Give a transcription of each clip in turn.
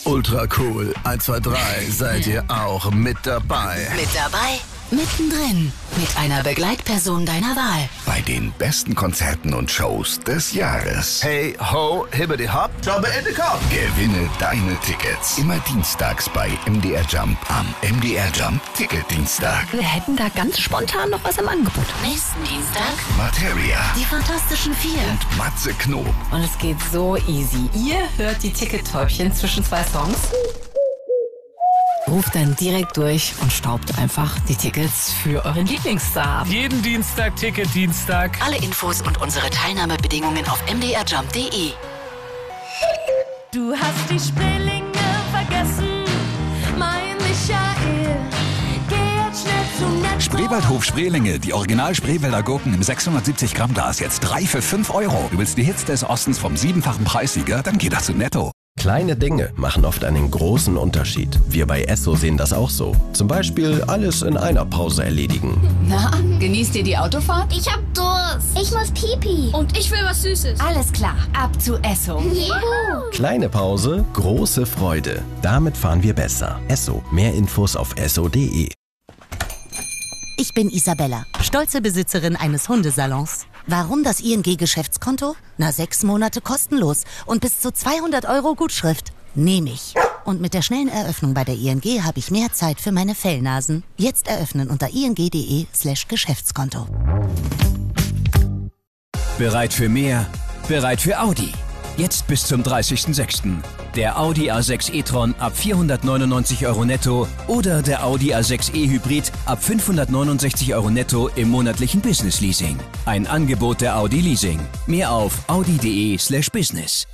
Ultra cool. 1, 2, 3. Seid ihr auch mit dabei? Mit dabei? Mittendrin. Mit einer Begleitperson deiner Wahl. Bei den besten Konzerten und Shows des Jahres. Hey, ho, hibbidi hopp, jobbe in den Kopf. Gewinne deine Tickets. Immer dienstags bei MDR Jump am MDR Jump Ticketdienstag. Wir hätten da ganz spontan noch was im Angebot. Nächsten Dienstag Materia. die Fantastischen Vier. Und Matze Knob. Und es geht so easy. Ihr hört die Ticket-Täubchen zwischen 2 Songs. Ruft dann direkt durch und staubt einfach die Tickets für euren Lieblingsstar ab. Jeden Dienstag Ticketdienstag. Alle Infos und unsere Teilnahmebedingungen auf mdrjump.de. Du hast die Spreelinge vergessen, mein Michael. Geh jetzt schnell zum Netto. Spreewaldhof Spreelinge, die Original Spreewälder Gurken im 670 Gramm Glas, jetzt 3 für 5 Euro. Du willst die Hits des Ostens vom 7-fachen Preissieger? Dann geh doch zu Netto. Kleine Dinge machen oft einen großen Unterschied. Wir bei Esso sehen das auch so. Zum Beispiel alles in einer Pause erledigen. Na, genießt ihr die Autofahrt? Ich hab Durst. Ich muss pipi. Und ich will was Süßes. Alles klar, ab zu Esso. Juhu. Kleine Pause, große Freude. Damit fahren wir besser. Esso. Mehr Infos auf esso.de. Ich bin Isabella, stolze Besitzerin eines Hundesalons. Warum das ING-Geschäftskonto? 6 Monate kostenlos und bis zu 200 € Gutschrift. Nehme ich. Und mit der schnellen Eröffnung bei der ING habe ich mehr Zeit für meine Fellnasen. Jetzt eröffnen unter ing.de/Geschäftskonto. Bereit für mehr? Bereit für Audi. Jetzt bis zum 30.06. Der Audi A6 e-tron ab 499 € netto oder der Audi A6 e-Hybrid ab 569 € netto im monatlichen Business-Leasing. Ein Angebot der Audi Leasing. Mehr auf audi.de/business.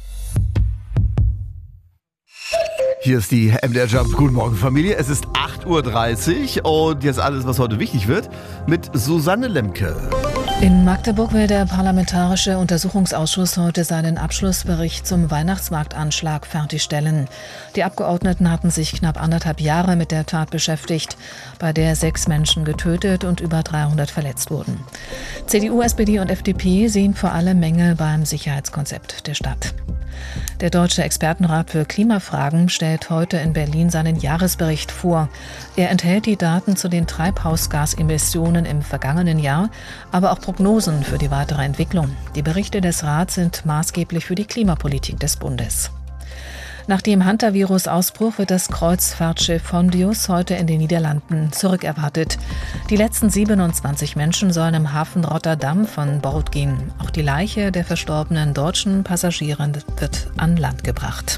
Hier ist die MDR Jump. Guten Morgen, Familie. Es ist 8:30 Uhr und jetzt alles, was heute wichtig wird, mit Susanne Lemke. In Magdeburg will der Parlamentarische Untersuchungsausschuss heute seinen Abschlussbericht zum Weihnachtsmarktanschlag fertigstellen. Die Abgeordneten hatten sich knapp 1,5 Jahre mit der Tat beschäftigt, bei der 6 Menschen getötet und über 300 verletzt wurden. CDU, SPD und FDP sehen vor allem Mängel beim Sicherheitskonzept der Stadt. Der Deutsche Expertenrat für Klimafragen stellt heute in Berlin seinen Jahresbericht vor. Er enthält die Daten zu den Treibhausgasemissionen im vergangenen Jahr, aber auch Prognosen für die weitere Entwicklung. Die Berichte des Rats sind maßgeblich für die Klimapolitik des Bundes. Nach dem Hantavirus-Ausbruch wird das Kreuzfahrtschiff Hondius heute in den Niederlanden zurückerwartet. Die letzten 27 Menschen sollen im Hafen Rotterdam von Bord gehen. Auch die Leiche der verstorbenen deutschen Passagiere wird an Land gebracht.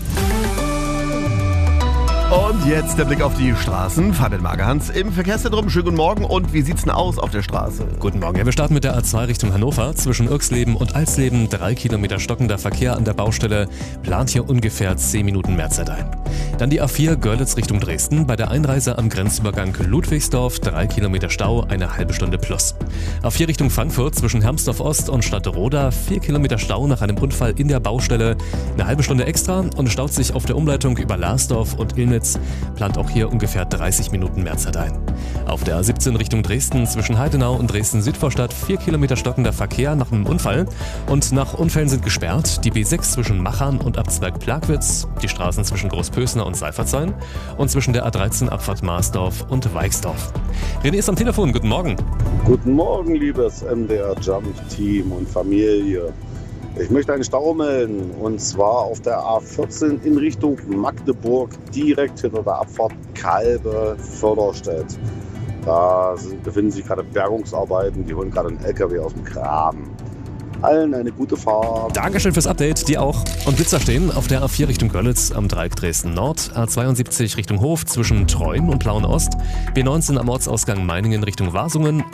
Und jetzt der Blick auf die Straßen. Fabian Magerhans im Verkehrszentrum. Schönen guten Morgen. Und wie sieht's denn aus auf der Straße? Guten Morgen. Ja, wir starten mit der A2 Richtung Hannover. Zwischen Irxleben und Alsleben 3 Kilometer stockender Verkehr an der Baustelle. Plant hier ungefähr 10 Minuten Mehrzeit ein. Dann die A4 Görlitz Richtung Dresden. Bei der Einreise am Grenzübergang Ludwigsdorf 3 Kilometer Stau, eine halbe Stunde plus. A4 Richtung Frankfurt zwischen Hermsdorf Ost und Stadtroda 4 Kilometer Stau nach einem Unfall in der Baustelle. Eine halbe Stunde extra und staut sich auf der Umleitung über Larsdorf und Illnitz. Plant auch hier ungefähr 30 Minuten Mehrzeit ein. Auf der A17 Richtung Dresden zwischen Heidenau und Dresden-Südvorstadt 4 Kilometer stockender Verkehr nach einem Unfall. Und nach Unfällen sind gesperrt die B6 zwischen Machern und Abzweig Plagwitz, die Straßen zwischen Großpösner und Seifertshain und zwischen der A13 Abfahrt Marsdorf und Weixdorf. René ist am Telefon, guten Morgen. Guten Morgen, liebes MDR Jump-Team und Familie. Ich möchte einen Stau melden, und zwar auf der A14 in Richtung Magdeburg, direkt hinter der Abfahrt Kalbe-Förderstedt. Da befinden sich gerade Bergungsarbeiten, die holen gerade einen LKW aus dem Graben. Allen eine gute Fahrt. Dankeschön fürs Update, dir auch. Und Blitzer stehen auf der A4 Richtung Görlitz am Dreieck Dresden Nord, A72 Richtung Hof zwischen Treuen und Plauen Ost, B19 am Ortsausgang Meiningen Richtung Wasungen